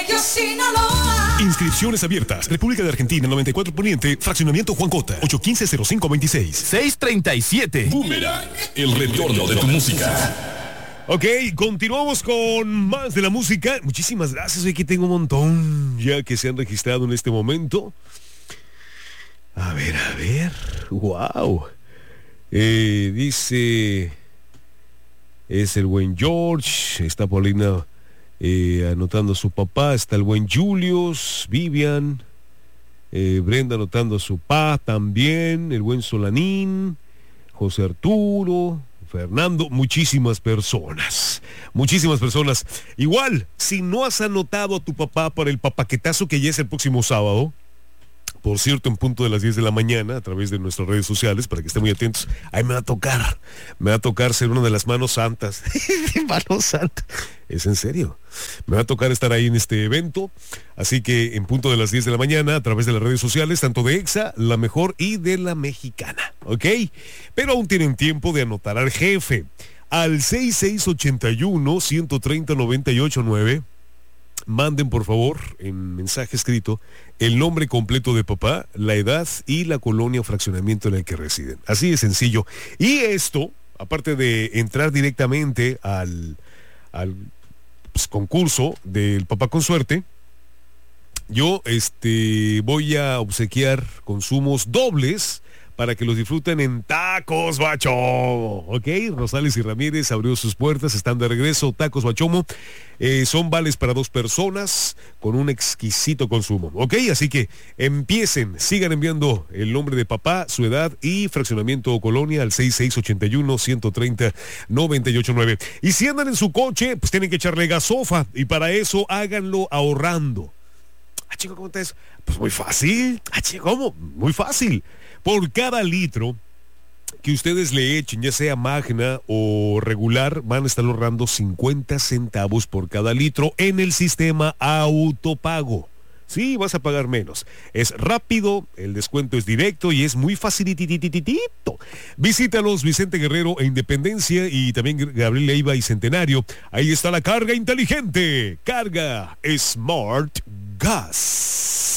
Inscripciones abiertas. República de Argentina, 94 Poniente, Fraccionamiento Juan Cota, 815-0526. 637. Boomerang, el retorno de tu música. Ok, continuamos con más de la música. Muchísimas gracias, aquí tengo un montón ya que se han registrado en este momento. A ver, wow. Dice, es el buen George, está Paulina anotando a su papá, está el buen Julius, Vivian, Brenda anotando a su papá también, el buen Solanín, José Arturo, Fernando, muchísimas personas. Igual, si no has anotado a tu papá para el papaquetazo que ya es el próximo sábado, por cierto, en punto de las 10 de la mañana, a través de nuestras redes sociales, para que estén muy atentos, ahí me va a tocar ser una de las manos santas. Manos santas. Es en serio. Me va a tocar estar ahí en este evento, así que en punto de las 10 de la mañana, a través de las redes sociales, tanto de EXA, La Mejor y de La Mexicana, ¿ok? Pero aún tienen tiempo de anotar al jefe. Al 6681-130-989, manden por favor en mensaje escrito el nombre completo de papá, la edad y la colonia o fraccionamiento en el que residen. Así de sencillo. Y esto, aparte de entrar directamente al concurso del Papá con Suerte, yo voy a obsequiar consumos dobles para que los disfruten en Tacos Bachomo, ¿ok? Rosales y Ramírez abrió sus puertas, están de regreso, Tacos Bachomo, son vales para 2 personas con un exquisito consumo, ¿ok? Así que empiecen, sigan enviando el nombre de papá, su edad y fraccionamiento o colonia al 6681-130-989. Y si andan en su coche, pues tienen que echarle gasofa, y para eso háganlo ahorrando. Chico, ¿cómo te es? Pues muy fácil. Chico, ¿cómo? Muy fácil. Por cada litro que ustedes le echen, ya sea magna o regular, van a estar ahorrando 50 centavos por cada litro en el sistema autopago. Sí, vas a pagar menos. Es rápido, el descuento es directo y es muy facilitititito. Visítalos, Vicente Guerrero e Independencia, y también Gabriel Leiva y Centenario. Ahí está la carga inteligente. Carga Smart Gas.